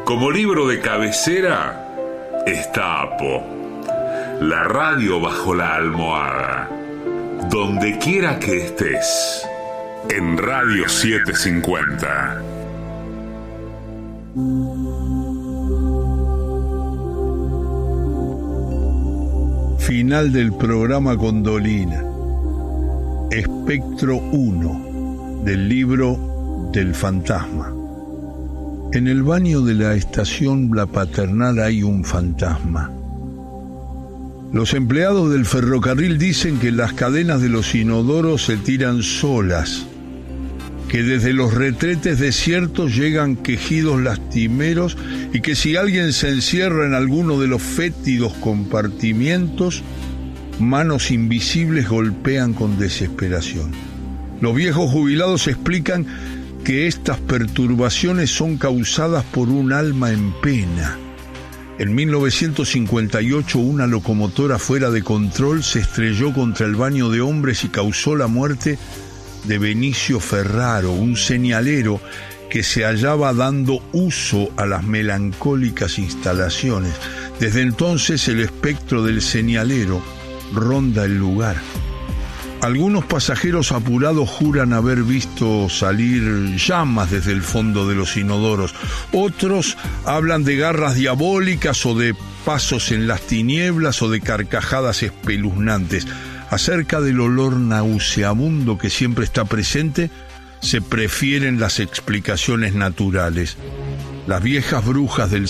Como libro de cabecera está Apo, la radio bajo la almohada, donde quiera que estés, en Radio 750. Final del programa con Dolina. Espectro 1 del libro del fantasma. En el baño de la estación La Paternal hay un fantasma. Los empleados del ferrocarril dicen que las cadenas de los inodoros se tiran solas, que desde los retretes desiertos llegan quejidos lastimeros y que si alguien se encierra en alguno de los fétidos compartimientos, manos invisibles golpean con desesperación. Los viejos jubilados explican que estas perturbaciones son causadas por un alma en pena. En 1958, una locomotora fuera de control se estrelló contra el baño de hombres y causó la muerte de Benicio Ferraro, un señalero que se hallaba dando uso a las melancólicas instalaciones. Desde entonces, el espectro del señalero ronda el lugar. Algunos pasajeros apurados juran haber visto salir llamas desde el fondo de los inodoros. Otros hablan de garras diabólicas o de pasos en las tinieblas o de carcajadas espeluznantes. Acerca del olor nauseabundo que siempre está presente, se prefieren las explicaciones naturales. Las viejas brujas del